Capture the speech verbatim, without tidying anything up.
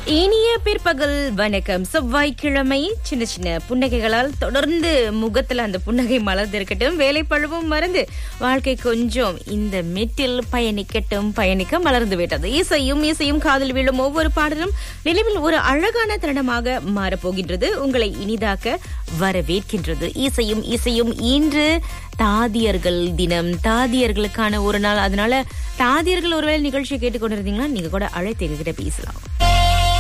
இனிய பிற்பகல் வணக்கம். செவ்வாய்க்கிழமை சின்ன சின்ன புன்னகைகளால் தொடர்ந்து முகத்துல அந்த புன்னகை மலர்ந்திருக்கட்டும். வேலை பழுவும் மறந்து வாழ்க்கை கொஞ்சம் இந்த மெட்டில் பயணிக்கட்டும். பயணிக்க மலர்ந்து விட்டது. இசையும் இசையும் காதல் விழும் ஒவ்வொரு பாடலும் நினைவில் ஒரு அழகான தருணமாக மாறப்போகின்றது. உங்களை இனிதாக்க வரவேற்கின்றது. இசையும் இசையும் இன்று தாதியர்கள் தினம், தாதியர்களுக்கான ஒரு நாள். அதனால தாதியர்கள் ஒருவேளை நிகழ்ச்சியை கேட்டுக்கொண்டிருந்தீங்கன்னா நீங்க கூட அழைத்து எங்ககிட்ட பேசலாம்.